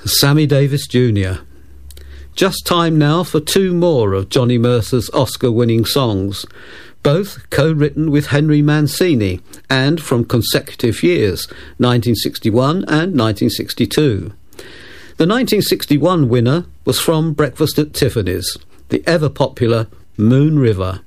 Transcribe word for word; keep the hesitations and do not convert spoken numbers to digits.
Sammy Davis Junior Just time now for two more of Johnny Mercer's Oscar-winning songs, both co-written with Henry Mancini and from consecutive years, nineteen sixty-one and nineteen sixty-two. The nineteen sixty-one winner was from Breakfast at Tiffany's, the ever-popular Moon River.